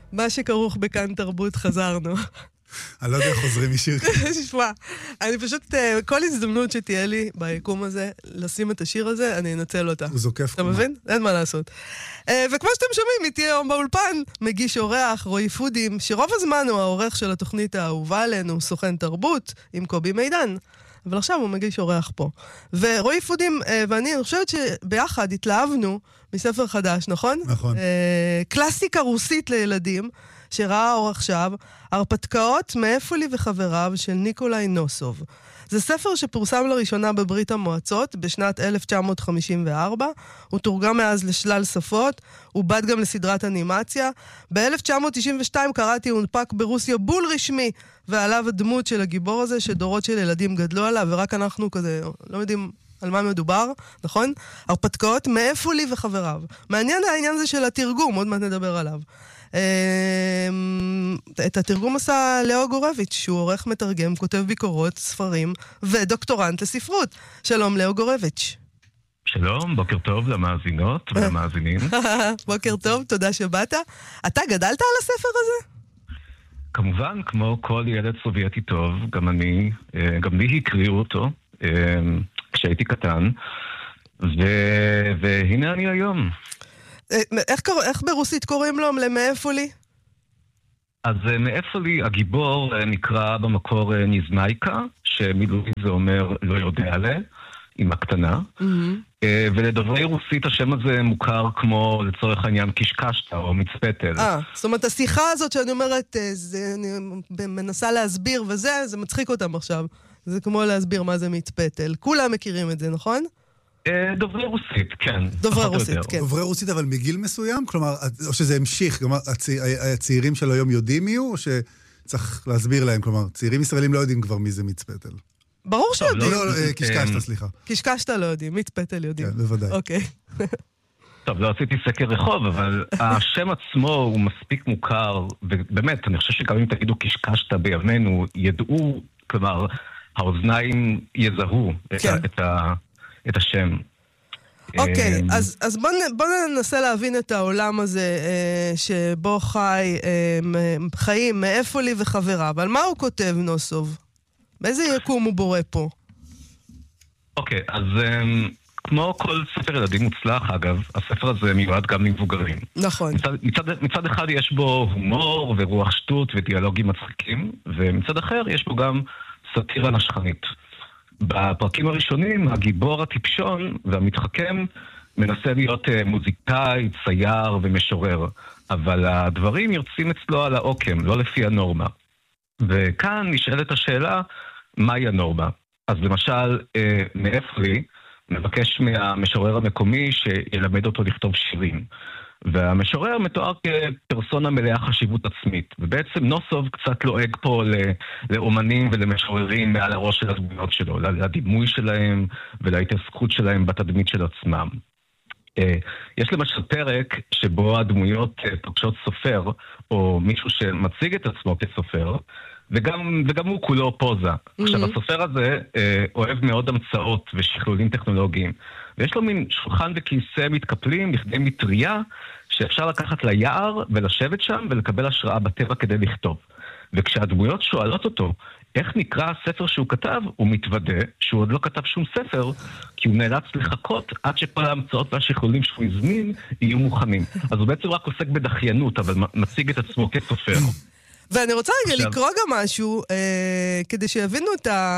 מה שכרוך בכאן תרבות חזרנו. אני לא יודע איך חוזרים משיר כזה. תשמע, אני פשוט, כל הזדמנות שתהיה לי ביקום הזה, לשים את השיר הזה, אני אנצל אותה. הוא זוקף אתה כמו. מבין? אין מה לעשות. וכמו שאתם שומעים, איתי היום באולפן, מגיש אורח, רועי פודים, שרוב הזמן הוא העורך של התוכנית האהובה עלינו, סוכן תרבות, עם קובי מידן. אבל עכשיו הוא מגיש אורח פה. ורועי פודים ואני חושבת שביחד התלהבנו מספר חדש, נכון? נכון. קלאסיקה רוסית לילדים, שראה אור עכשיו, הרפתקאות מאפולי וחבריו של ניקולאי נוסוב. זה ספר שפורסם לראשונה בברית המועצות בשנת 1954, הוא תורגם מאז לשלל שפות, הוא בד גם לסדרת אנימציה. ב-1992 קראתי הונפק ברוסיה בול רשמי, ועליו הדמות של הגיבור הזה שדורות של ילדים גדלו עליו, ורק אנחנו כזה לא יודעים על מה מדובר, נכון? הרפתקאות מאפולי וחבריו. מעניין העניין הזה של התרגום, עוד מעט נדבר עליו. את התרגום עשה לאו גורביץ', שהוא עורך מתרגם, כותב ביקורות, ספרים, ודוקטורנט לספרות. שלום לאו גורביץ'. שלום, בוקר טוב למאזינות ולמאזינים. בוקר טוב, תודה שבאת. אתה גדלת על הספר הזה? כמובן, כמו כל ילד סובייטי טוב, גם לי הקריאו אותו כשהייתי קטן, והנה אני היום. איך ברוסית קוראים לו? למאפולי? אז מאפולי הגיבור נקרא במקור ניזמייקה, שמילולית זה אומר לא יודע לה, עם הקטנה. ולדוברי רוסית השם הזה מוכר כמו לצורך העניין קשקשת או מצפתל. זאת אומרת השיחה הזאת שאני אומרת, אני מנסה להסביר וזה, זה מצחיק אותם עכשיו. זה כמו להסביר מה זה מצפתל. כולם מכירים את זה, נכון? דוברי רוסית, כן. דוברי רוסית, כן. דוברי רוסית, אבל מגיל מסוים? כלומר, או שזה המשיך, כלומר, הצעירים של היום יודעים מי הוא, או שצריך להסביר להם? כלומר, צעירים ישראלים לא יודעים כבר מי זה מצפתל. ברור שיודעים. לא, קשקשת, סליחה. קשקשת לא יודעים, מצפתל יודעים. כן, בוודאי. אוקיי. טוב, לא עשיתי סקר רחוב, אבל השם עצמו הוא מספיק מוכר, ובאמת, אני חושב שגם אם תגידו קשקשת בימינו, ידעו, כלומר, האוזניים יזהו את השם. אוקיי, אז בוא ננסה להבין את העולם הזה שבו חיים מאפולי וחבריו. על מה הוא כותב נוסוב? באיזה יקום הוא בורא פה? אוקיי, אז כמו כל ספר ילדים מוצלח, אגב, הספר הזה מיועד גם למבוגרים. נכון. מצד אחד יש בו הומור ורוח שטות ודיאלוגים מצחיקים, ומצד אחר יש בו גם סאטירה נשכנית. בפרקים הראשונים, הגיבור הטיפשון והמתחכם מנסה להיות מוזיקאי, צייר ומשורר, אבל הדברים יוצאים אצלו על העוקם, לא לפי הנורמה. וכאן נשאלת השאלה, מהי הנורמה? אז למשל, מאפולי מבקש מהמשורר המקומי שילמד אותו לכתוב שירים. והמשורר מתואר כפרסונה מלאה חשיבות עצמית. ובעצם נוסוב קצת לועג פה לאומנים ולמשוררים מעל הראש של הדמויות שלו, לדימוי שלהם ולהתעסקות שלהם בתדמית של עצמם. יש למשל פרק שבו הדמויות פוגשות סופר, או מישהו שמציג את עצמו כסופר, וגם הוא כולו פוזה. עכשיו, הסופר הזה אוהב מאוד המצאות ושכלולים טכנולוגיים, ויש לו מין שולחן וכיסא מתקפלים לכדי מטריה שאפשר לקחת ליער ולשבת שם ולקבל השראה בטבע כדי לכתוב. וכשהדמויות שואלות אותו איך נקרא הספר שהוא כתב, הוא מתוודה שהוא עוד לא כתב שום ספר, כי הוא נאלץ לחכות עד שכל ההמצאות והשכלולים שהוא הזמין יהיו מוכנים. אז הוא בעצם רק עוסק בדחיינות, אבל מציג את עצמו כסופר. ואני רוצה רגע לקרוא גם משהו, כדי שיבינו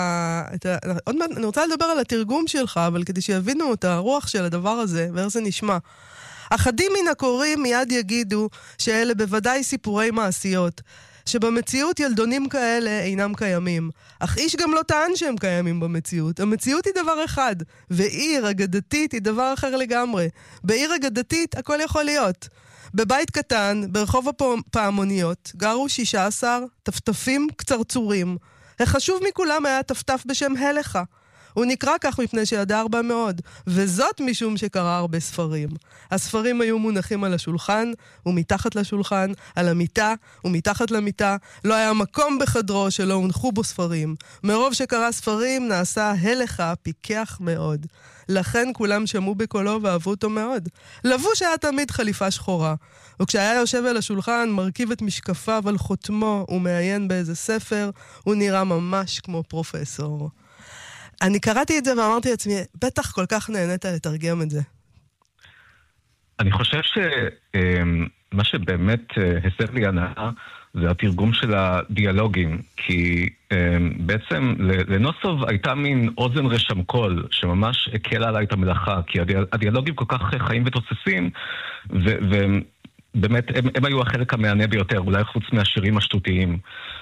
עוד מעט, אני רוצה לדבר על התרגום שלך, אבל כדי שיבינו את הרוח של הדבר הזה, ואיך זה נשמע. אחדים מן הקוראים מיד יגידו שאלה בוודאי סיפורי מעשיות, שבמציאות ילדונים כאלה אינם קיימים. אך איש גם לא טען שהם קיימים במציאות. המציאות היא דבר אחד, ועיר אגדתית היא דבר אחר לגמרי. בעיר אגדתית הכל יכול להיות. בבית קטן, ברחוב הפעמוניות, גרו 16 טפטפים קצרצורים. החשוב מכולם היה טפטף בשם הלכה. הוא נקרא כך מפני שידע הרבה מאוד, וזאת משום שקרא הרבה ספרים. הספרים היו מונחים על השולחן, ומתחת לשולחן, על המיטה, ומתחת למיטה. לא היה מקום בחדרו שלא הונחו בו ספרים. מרוב שקרא ספרים נעשה הלך פיקח מאוד. לכן כולם שמעו בקולו ואהבו אותו מאוד. לבוש היה תמיד חליפה שחורה, וכשהיה יושב על השולחן, מרכיב את משקפיו על חותמו ומעיין באיזה ספר, הוא נראה ממש כמו פרופסור. אני קראתי את זה ואמרתי לעצמי, בטח כל כך נהנית לתרגם את זה. אני חושב שמה שבאמת הסב לי הנאה, זה התרגום של הדיאלוגים, כי בעצם לנוסוב הייתה מין אוזן רשמקול, שממש הקלה עליי את המלאכה, כי הדיאלוגים כל כך חיים ותוססים, ובאמת הם היו החלק המענה ביותר, אולי חוץ מהשירים השטותיים.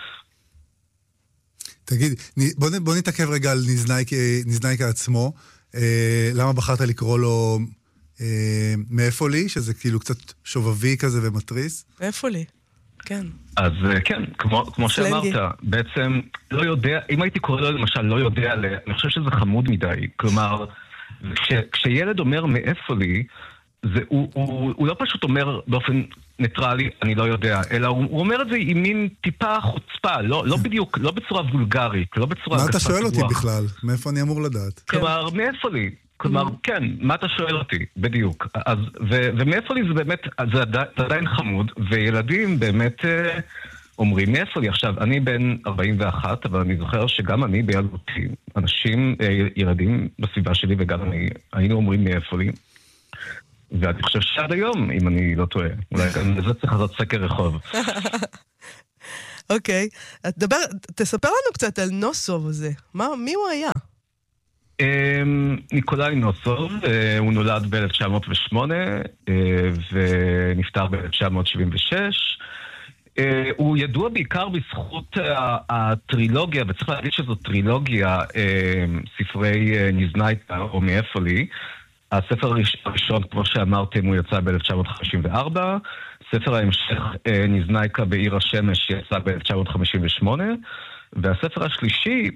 תגיד, בוא נתעכב רגע על נזנייקה עצמו. למה בחרת לקרוא לו מאיפה לי, שזה כאילו קצת שובבי כזה ומטריס? מאיפה לי? כן. אז כן, כמו שאמרת, בעצם לא יודע, אם הייתי קורא לו למשל לא יודע, אני חושב שזה חמוד מדי. כלומר, כשילד אומר מאיפה לי, הוא לא פשוט אומר באופן ניטרלי, אני לא יודע, אלא הוא אומר את זה עם מין טיפה חוצפה, לא בדיוק, לא בצורה וולגרית, לא בצורה... מה אתה שואל אותי בכלל? מאיפה אני אמור לדעת? כלומר, מאיפה לי? כלומר, כן, מה אתה שואל אותי? בדיוק. ומאיפה לי זה באמת, זה עדיין חמוד, וילדים באמת אומרים מאיפה לי. עכשיו, אני בן 41, אבל אני זוכר שגם אני בילדותי, אנשים, ילדים בסביבה שלי וגם אני, היינו אומרים מאיפה לי. ואני חושב שעד היום, אם אני לא טועה, אולי גם לזה צריך לעשות סקר רחוב. אוקיי, תספר לנו קצת על נוסוב הזה. מי הוא היה? ניקולאי נוסוב, הוא נולד ב-1908 ונפטר ב-1976. הוא ידוע בעיקר בזכות הטרילוגיה, וצריך להגיד שזו טרילוגיה, ספרי נזנייקה או מאיפה לי. הספר הראשון, כמו שאמרתם, הוא יצא ב-1954, ספר ההמשך נזנייקה בעיר השמש יצא ב-1958, והספר השלישי,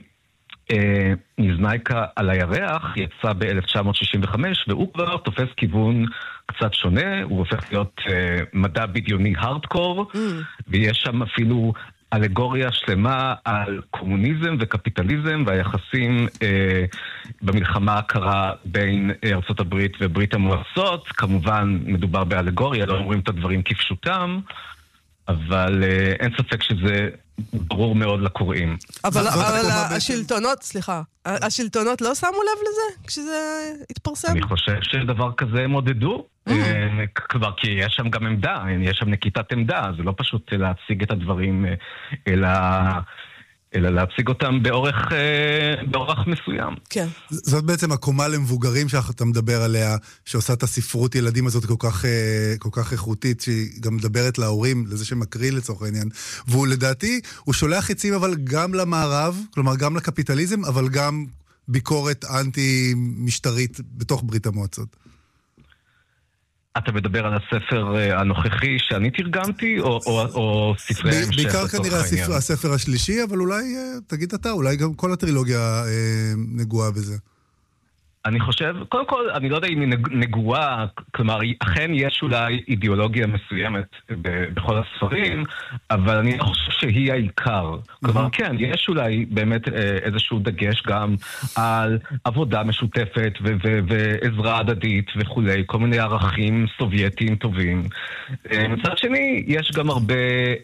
נזנייקה על הירח, יצא ב-1965, והוא כבר תופס כיוון קצת שונה, הוא הופך להיות מדע בדיוני הרדקור, ויש שם אפילו אלגוריה שלמה על קומוניזם וקפיטליזם והיחסים במלחמה הקרה בין ארצות הברית וברית המועצות. כמובן מדובר באלגוריה, לא אומרים את הדברים כפשוטם, אבל אין ספק שזה ברור מאוד לקוראים. אבל השלטונות, סליחה, השלטונות לא שמו לב לזה כשזה התפרסם? אני חושב שדבר כזה הם עודדו. כבר כי יש שם גם עמדה, יש שם נקיטת עמדה, זה לא פשוט להציג את הדברים, אלא להציג אותם באורח מסוים. כן. זאת בעצם הקומה למבוגרים שאתה מדבר עליה, שעושה את הספרות ילדים הזאת כל כך איכותית, שהיא גם מדברת להורים, לזה שמקריא לצורך העניין. והוא לדעתי, הוא שולח חיצים אבל גם למערב, כלומר גם לקפיטליזם, אבל גם ביקורת אנטי-משטרית בתוך ברית המועצות. אתה מדבר על הספר הנוכחי שאני תרגמתי, או ספרי המשך? בעיקר כנראה הספר השלישי, אבל אולי, תגיד אתה, אולי גם כל הטרילוגיה נגועה בזה. אני חושב, קודם כל, אני לא יודע אם היא נגועה, כלומר, אכן יש אולי אידיאולוגיה מסוימת בכל הספרים, אבל אני לא חושב שהיא העיקר. כלומר, כן, יש אולי באמת איזשהו דגש גם על עבודה משותפת ועזרה הדדית וכולי, כל מיני ערכים סובייטיים טובים. מצד שני, יש גם הרבה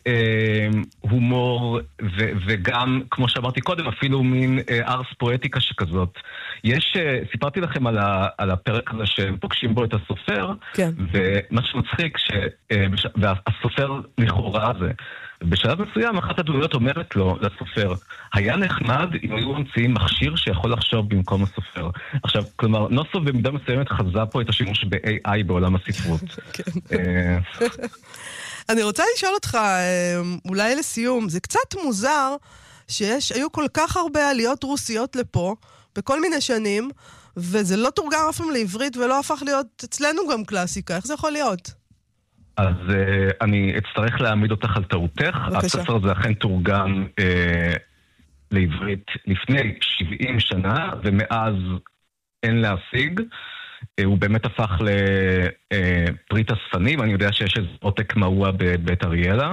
הומור, וגם, כמו שאמרתי קודם, אפילו מין ארס פואטיקה שכזאת. סיפרתי לכם על הפרק הזה שהם פוגשים בו את הסופר, כן. ומה שמצחיק, והסופר לכאורה הזה, בשלב מסוים אחת הדמויות אומרת לו, לסופר, היה נחמד אם היו ממציאים מכשיר שיכול לחשוב במקום הסופר. עכשיו, כלומר, נוסוב במידה מסוימת חזה פה את השימוש ב-AI בעולם הספרות. אני רוצה לשאול אותך, אולי לסיום, זה קצת מוזר שהיו כל כך הרבה עליות רוסיות לפה, בכל מיני שנים, וזה לא תורגם אף פעם לעברית, ולא הפך להיות אצלנו גם קלאסיקה. איך זה יכול להיות? אז אני אצטרך להעמיד אותך על טעותך. הספר הזה אכן תורגם לעברית לפני 70 שנה, ומאז אין להשיג. הוא באמת הפך לפריט אספנים, אני יודע שיש איזה עותק מעוע בבית אריאלה,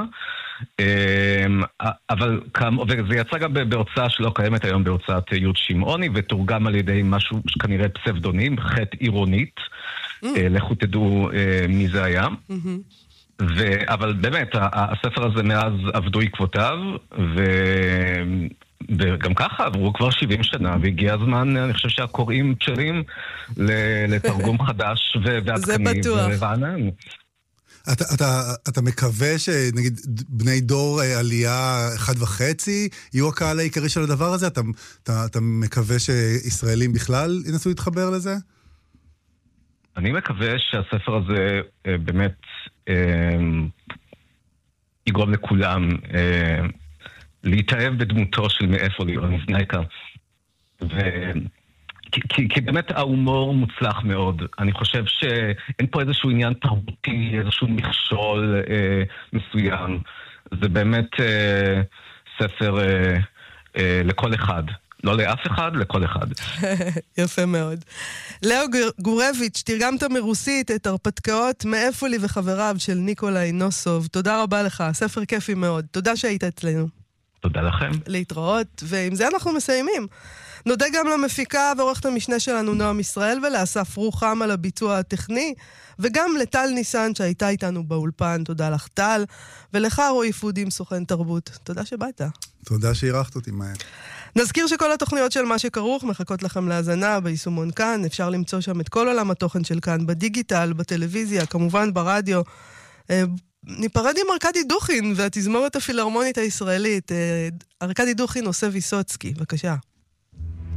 אבל וזה יצא גם בהוצאה שלא קיימת היום, בהוצאת יוד שמעוני, ותורגם על ידי משהו שכנראה פסבדונים, חטא עירונית, לכו תדעו מי זה היה. אבל באמת, הספר הזה מאז עבדו עקבותיו, וגם ככה עברו כבר 70 שנה, והגיע הזמן, אני חושב שהקוראים בשלים לתרגום חדש ועדכני ורענן. אתה מקווה שנגיד בני דור עלייה 1.5 יהיו הקהל העיקרי של הדבר הזה? אתה מקווה שישראלים בכלל ינסו להתחבר לזה? אני מקווה שהספר הזה באמת יגרום לכולם להתאהב בדמותו של מאיפה ליאון זנייקה. כי באמת ההומור מוצלח מאוד. אני חושב שאין פה איזשהו עניין תרבותי, איזשהו מכשול מסוים. זה באמת ספר לכל אחד. לא לאף אחד, לכל אחד. יפה מאוד. לאו גורביץ', תרגמת מרוסית את הרפתקאות מאיפה לי וחבריו של ניקולאי נוסוב. תודה רבה לך, ספר כיפי מאוד. תודה שהיית אצלנו. תודה לכם. להתראות, ועם זה אנחנו מסיימים. נודה גם למפיקה ועורכת המשנה שלנו נועם ישראל, ולאסף רוחם על הביצוע הטכני, וגם לטל ניסן שהייתה איתנו באולפן. תודה לך טל, ולך רועי פודים, סוכן תרבות. תודה שבאת. תודה שהירחת אותי מהר. נזכיר שכל התוכניות של מה שכרוך מחכות לכם להזנה ביישומון כאן. אפשר למצוא שם את כל עולם התוכן של כאן, בדיגיטל, בטלוויזיה, כמובן ברדיו. ניפרד עם ארקדי דוכין והתזמורת הפילהרמונית הישראלית. ארקדי דוכין עושה ויסוצקי, בבקשה.